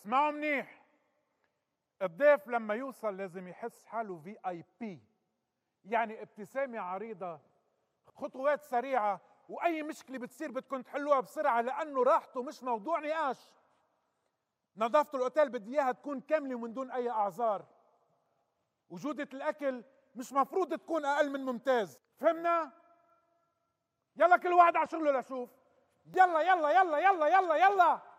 اسمعوا منيح. الضيف لما يوصل لازم يحس حاله VIP، يعني ابتسامة عريضة، خطوات سريعة، وأي مشكلة بتصير بدكم تحلوها بسرعة لأنه راحته مش موضوع نقاش. نظافة الأوتيل بدي إياها تكون كاملة ومن دون أي أعذار. وجودة الأكل مش مفروض تكون أقل من ممتاز، فهمنا؟ يلا كل واحد على شغله لشوف. يلا يلا يلا يلا يلا يلا.